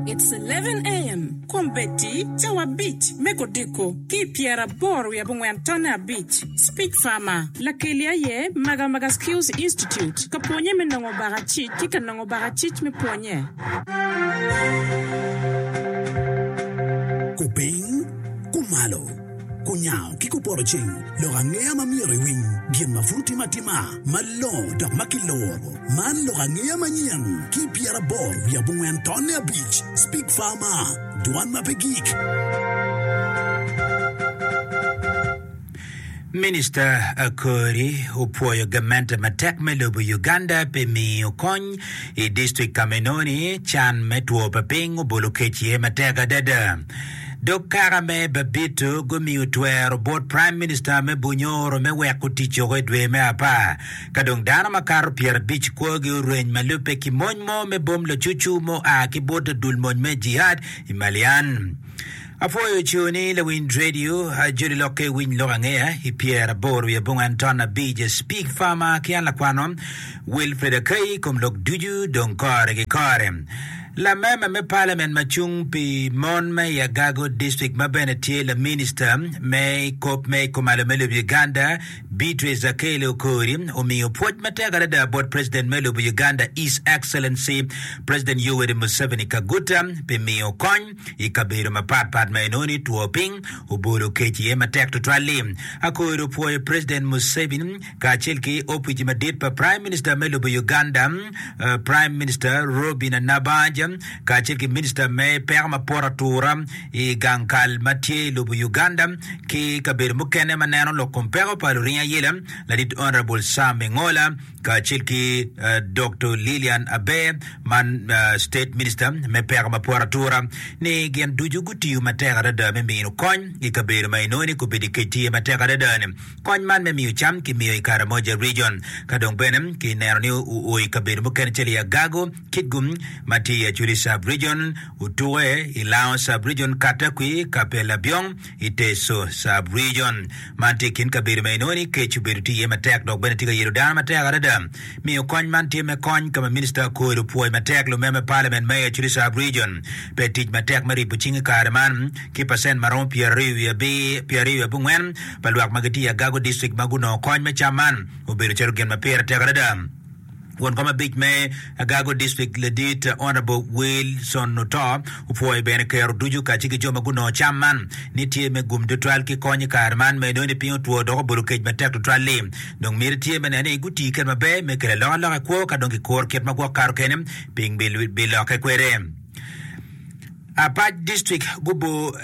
It's 11 a.m. Kombeti, Jawa Beach, Mekodiko, Kipiera Boru Yabungwantana Beach, Speak Farmer, Lakelia Ye, Maga Skills Institute, Kaponye Menongo Barachi, Kikanongo Barachich Meponye. Kuping, kumalo. Kunyao kikuporoching lorangea mamiri wing gien mafuti matima malo dak makilor man lorangea manyan kipiara bor ya Bungwantana Beach Speak Farmer duan mapegik. Minister Akori upoyo gamenta matek melubu Uganda pe mi ukony I district Kamenoni chan metuo paping ubulu kechie matega dada. Dokara me babito gumi utwero board prime minister me bunyoro me wekuticho redwe me apa kadong dana makaro Pierre Beach kogi ureñ malupe kimonmo me bomlo chuchu mo a kiboda dulmon me jihad imalian. Afoyo chuni le win radio juri loke win lorangea hi Pierre Boru ya Bungwantana Beach Speak Farmer kian la kwano Wilfred Akay kum lok duju don kore ki kore. La meme me parliament machung pi mon me ya Gago district mabenetie la minister me kop me kumalo melu Uganda Beatrice Akele Okori umi upot matega da board president melu Uganda His Excellency President Yoweri Museveni Kaguta pe mi okony ikabiru mapat mainoni tuoping uburu kechi matek to twali akoro po President Museveni kachilki opiji madit pa Prime Minister melu Uganda Prime Minister Robin Nabaja kachilki Minister me perma poratura gankal matie lubu Uganda ki kabiru mukene maneno lo kompero paluria yela la dit Honorable Sam Ngola kachilki Dr. Lilian Abe man State Minister me perma poratura ni gen duju guti matera da me minu kon ikabiru mainoni kubidi kiti matera da ne kon man me miu cham ki miu Karamoja region kadong benem ki neroni u ikabiru mukene cheli ya Gago Kitgum mati ya Chuli sub region Utuwe Ilao sub region Katakwi Kapela Biong Iteso sub region manti kin kabiru mainoni ke chubiruti ye matek dog benetika yerudan matera da miu kon manti me kon kama minister ko rupoy matek lo meme parliament me Chuli sub region petit matek mari puchinga Karaman kipasen maron Pierre Bungwen paluak magati ya Gago district maguno kon me chaman ubiru cherugen mapera tegrada One kama big me Gago district ledit Honorable Wilson Noto upoy benekero duju kachiki joma guno chaman nitie me gumdu twal ki konyi Karaman me noni pinyo tuo doko burukej matek to twali dong miritie me nane iguti ken mabe me kele loka kwa kadongi kor ket magwa karo kenem ping biloke kwere Apaj district gubo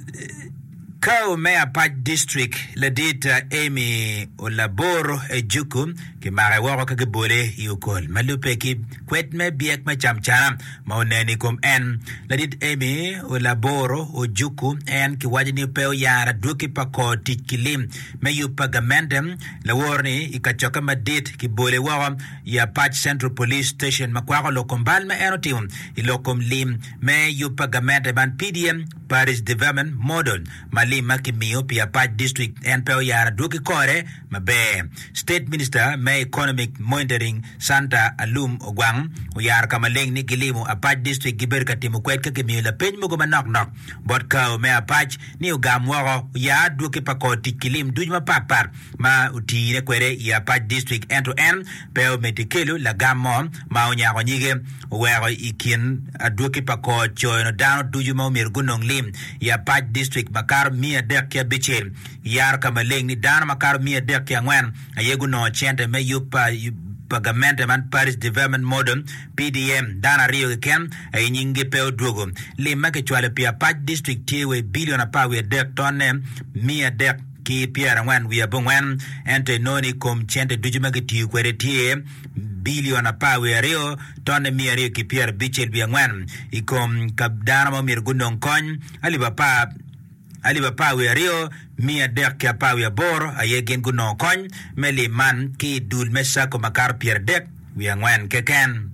Kao me Apaj district ledita Amy Olaboro Ejuku ki mara wako kagibole yukol malupe ki kwet me biek me chamchana mauneni kum en ledit Amy Olaboro Ojuku en ki wajini peo yara duki pako tikilim me yupagamendem la warni ikachoka madit ki bole wako ya Apaj Central Police Station makwako lokombal me enotium ilokom lim me yupagamendem man PDM Paris Development Model malim makimiyo pi Apaj district en peo yara duki kore mabe State Minister me economic monitoring Santa Alum Ogwang uyar kamaleng ni gilimu Apaj district giber katimu kwet kakimiyo la penj mugo manok bot kao me Apaj ni ugamwaro ya duki pako tikilim dujma papar ma utine kwere ya Apaj district end to end peo metikelu la gamo ma unyako nyige uwero ikin duki pako choyno dano dujuma umirgunong lim ya Apaj district makar mia dek ya bichil yar kamaleng ni dano makar mia dek ya ngwen ayegu no chente me pagamente man Paris Development Model PDM dana rio ken ay nyingi peo duogo lima ke chwale pia Apaj district tiwe billion apawe dek tonne mia dek ki Pierre Ngwan we Bungwen ente noni kom chente dujuma ke tiu kwere tie billion apawe rio tonne mia rio ki Pierre Bichel Ngwan ikom kabdana mo mirgundong kon Aliba we rio mia dek ya pawe bor ayegen guno kon meli man ki dul mesa ko makar Pierre dek we Ngwan keken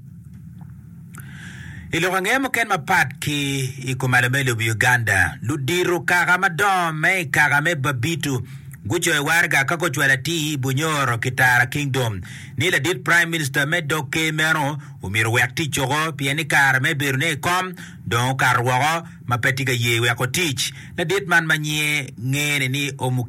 Ilorangemo ken mapat ki ikumalamelo Uganda ludiru karamadome karame babitu gucho warga kako chwala ti bunyoro kitara kingdom ni la dit prime minister me doke meno umir wekti chogo pieni kar me birne kom don karwogo mapetiga yewe ako teach la dit man manye ngene ni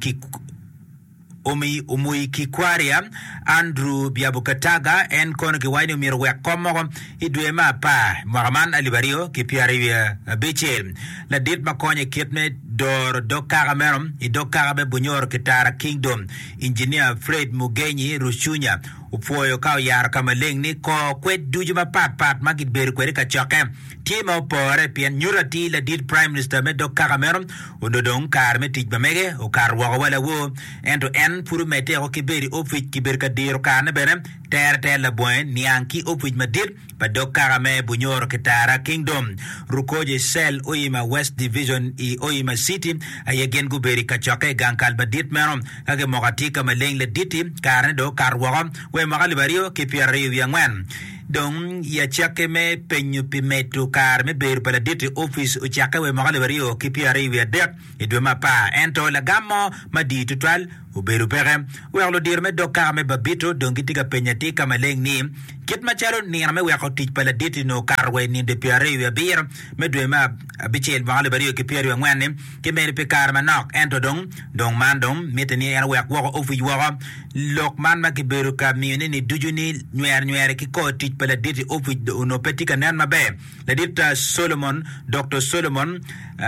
Omui Kikwaria Andrew Biabukataga en kono ki wayni umir wek komo idwema pa Mohamed Alibario ki piarivia Bichel la dit makonye kitme dor dokara merom I dokara be bunyor kitara kingdom engineer Fred Mugenyi Rushunya upoyo kao yar kamaleng ni ko kwet dujuma pat magit beru kwere kachoke tima upore pian nyurati la dit prime minister me dokara merom unodong kar me tij bamege o kar wago wala wo ento en puru mete o kiberi ofit kiber ka diro kana bene ter la buen nianki ofit madit pa dokara me bunyor kitara kingdom rukoje sel oima west division I oima city ayegen guberi kachoke gankal badit merom kage mogati kamaleng le diti karne do kar wago we magali bario ke piari wiangwan dong ya chake me penyu pimetu kar me ber pala diti office o chake we magali bario ke piari wi dek edwe mapa ento la gammo madi tutwal o beru pere we lo dir me dokar me babito dongi tiga penyati kamaleng ni kit machalo ni me we ko tij pala diti no karwe ni de piari wi bir me dwe ma bichel magali bario ke piari wiangwan ke me pe kar manok ento dong mandong meteni en we ko office wa lokman ma ke beru ka mi ni dujuni nyer ki ko tij pala diti office do no petika nan mabe la dita Dr. Solomon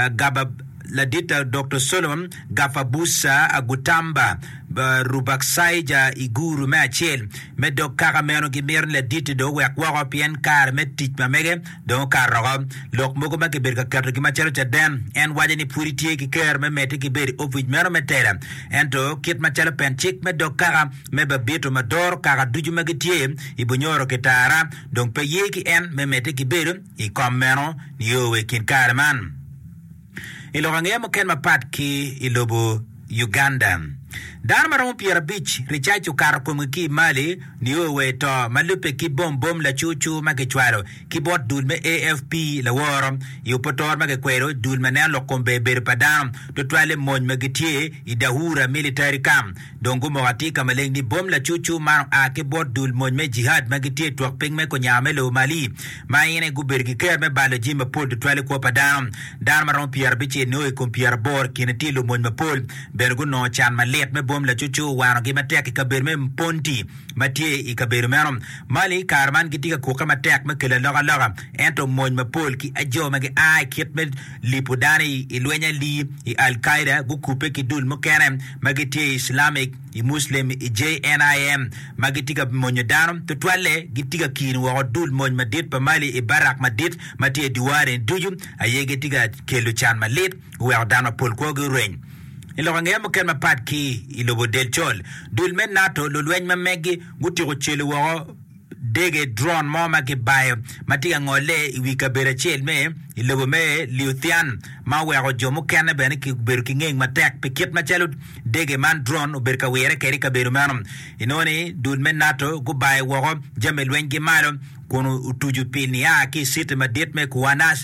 la dita Dr. Solomon Gafabusa Agutamba Rubaksaija Iguru Machel me do karameno ki mer la dita do we kwa pien kar me tit mamege do karro lok mogo ma ke berka kar ki machelo tadem en wajeni purity ki ker me mete ki ber office mero metera ento kit machelo pen chik me do kara me babito mador kara duju magetie ibonyoro ketara donc paye ki en me mete ki ber I komeno yo we kin karman ilorange mo ken mapat ki ilobo Uganda dar maron Pierre Beach richachu kar ki mali niyo we to malupe ki bom la chuchu magechwaro ki bot dul me AFP la woro yo potor magekwero dul manen lo kombe ber padam to twale mon magetie idahura military camp dongo mo atika maleng ni bom la chuchu mar a ki bot dul mon me jihad magetie to ping me ko nyame lo mali mayene guber ki ker me balo jima pol to twale ko padam dar maron Pierre Beach no e kom Pierre Bor kinati lo mon me pol bergu no chan malet me bom la chuchu wano ki matek ikaber me mponti matie ikaber menom mali karman kitika kuka matek me kele loga ento mon me pol ki ajo me ki ai kit me lipudani ilwenya li I Al-Qaeda gukupe ki dul mukene magitie Islamic I Muslim I JNIM magitika monyo danom tutwale gitika kinu wa dul mon madit pa mali I barak madit matie diware dujum ayege tiga kelu chan malit wa dano pol ko gureng ilorange mo ken mapat ki ilobo del chol dul men nato lo lwen mamegi gutiro chelu wo dege drone mo ma ke bayo matiga ngole wi ka bere chel me ilobo me liuthian ma we go jomo ken ben ki ber ki ngeng matek pikit ma chelu dege man drone ber ka were keri ka beru manum inoni dul men nato go bayo wo jamel wen gi malo kono utuju pini ya ki sit ma det me kuanas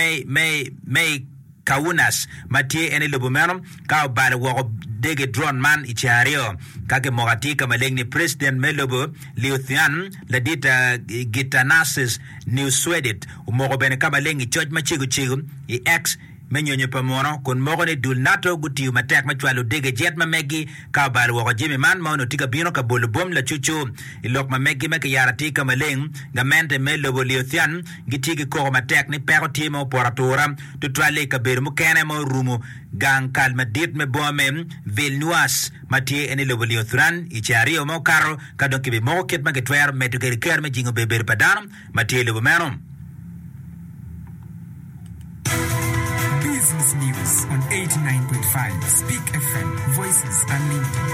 me Kaunas matie ene lobumenom ka bale wo dege drone man ichario kake mogati kama lengni president melobo Liuthian la dita Gitanasis New Swedit umogo bene kama lengi choj machigu I ex menyonyo pamono kun mogone dul nato guti matek machwalo dege jet mamegi ka bal wo jimi man mono tika bino ka bolo bom la chuchu ilok mamegi me ka yarati ka maleng gamente melobo Liuthian gitigi ko matek ni pero timo poratora to twale ka ber mu kene mo rumu gang kalma dit me bomem Vilnuas matie ene lobo Liuthian ichario mo karo ka donki be mo ket magetwer metu ker me jingo beber padanum matie lobo menom Business News on 89.5 Speak FM. Voices Unlimited.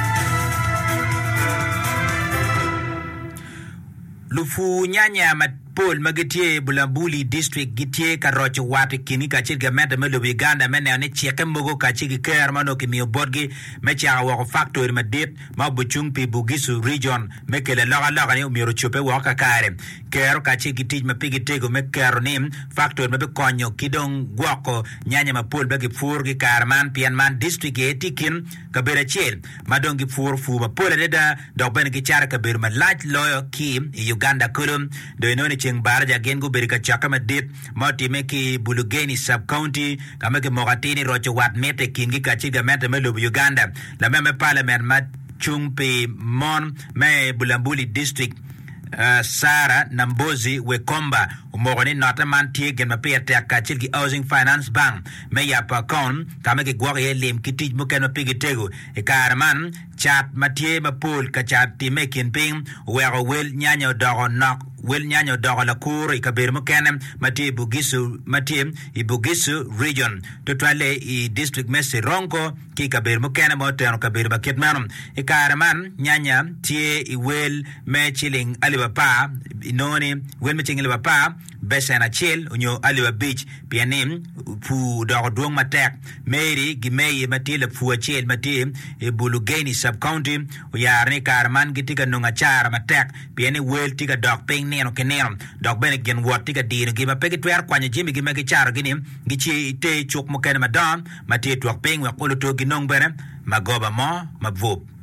Lufu nyanya mapol magitie Bulambuli district gitie karocho watu kini ka chirga meta melo Uganda mena ne cheke mogo ka chigi ker mano ki mi bodgi me cha wa factory madip ma buchung pi Bugisu region me kele loga ne mi rochope wa ka kare ker ka chigi tij ma pigi tego me ker nim factory me be konyo kidong gwako nyanya mapol bagi fur gi karman pian man district etikin ka bere chel madongi fur fu mapol deda do ben gi char ka ber ma laj loyo ki Uganda kulum do no ne cheng barja gengo ber ka chaka madip moti me ki Bulugeni sub county kama ke mogatini rocho wat mete kingi ka chiga mete melo Uganda la meme parliament ma chumpi mon me Bulambuli district Sara Nambozi Wekomba umogoni notaman tie gen mapia te akachil housing finance bank me ya pa kon kama ke gwa ye lim kitij muken mapigi tego e karman chat matie mapol ka chat ti mekin ping wero wel nyanyo dogo nok wel nyanyo dogo la kuri ka ber muken matie Bugisu matie I Bugisu region to twale I district mesi ronko ki ka ber muken mo teno ka ber baket manum e karman nyanya tie I wel me chilling alibapa inoni wel me chilling alibapa Besana Chill, Unyo Aliwa Beach, Pianim, Fu Dog Matek, Mary, Gimei, Matil, Fua Chill, Matim, Bulugeni sub county, Uyarni Carman, Gitika Nungachar, Matek, Piani Will, Tika Dog Ping Nano Canam, Dog Benegan, what Tika Dean, give a packet where Quanya Jimmy, give a char, Ginim, Gichi, Te, Chok Mokana Madam, Mati, Twak Ping, Wakolo Ginong Bene, Magoba Mo, Mabvoop.